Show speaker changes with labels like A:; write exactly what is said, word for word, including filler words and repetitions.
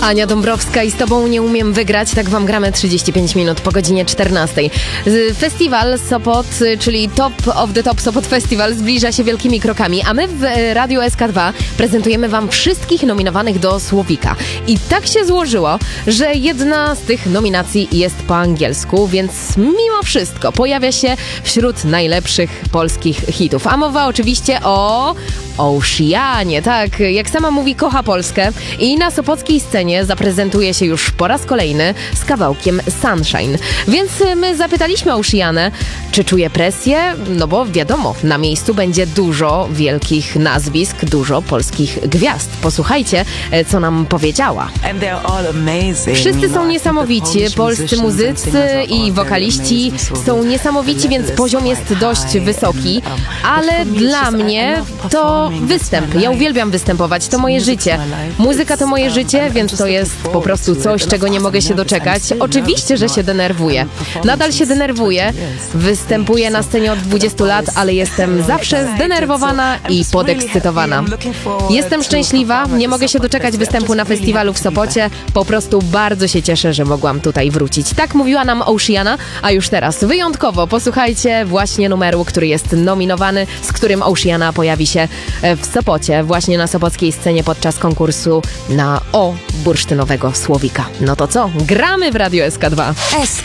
A: Ania Dąbrowska i z Tobą nie umiem wygrać. Tak Wam gramy trzydzieści pięć minut po godzinie czternastej. Festiwal Sopot, czyli Top of the Top Sopot Festival zbliża się wielkimi krokami, a my w Radiu S K dwa prezentujemy Wam wszystkich nominowanych do Słowika. I tak się złożyło, że jedna z tych nominacji jest po angielsku, więc mimo wszystko pojawia się wśród najlepszych polskich hitów. A mowa oczywiście o Oceanie. Tak, jak sama mówi, kocha Polskę i na sopockiej scenie zaprezentuje się już po raz kolejny z kawałkiem Sunshine. Więc my zapytaliśmy Oceanę, czy czuje presję, no bo wiadomo, na miejscu będzie dużo wielkich nazwisk, dużo polskich gwiazd. Posłuchajcie, co nam powiedziała. Wszyscy są niesamowici, polscy muzycy i wokaliści są niesamowici, więc poziom jest dość wysoki, ale dla mnie to występ. Ja uwielbiam występować, to moje życie. Muzyka to moje życie, więc to jest po prostu coś, czego nie mogę się doczekać. Oczywiście, że się denerwuję. Nadal się denerwuję. Występuję na scenie od dwudziestu lat, ale jestem zawsze zdenerwowana i podekscytowana. Jestem szczęśliwa, nie mogę się doczekać występu na festiwalu w Sopocie. Po prostu bardzo się cieszę, że mogłam tutaj wrócić. Tak mówiła nam Oceana, a już teraz wyjątkowo posłuchajcie właśnie numeru, który jest nominowany, z którym Oceana pojawi się w Sopocie, właśnie na sopockiej scenie podczas konkursu na O bursztynowego Słowika. No to co? Gramy w Radiu S K dwa.
B: S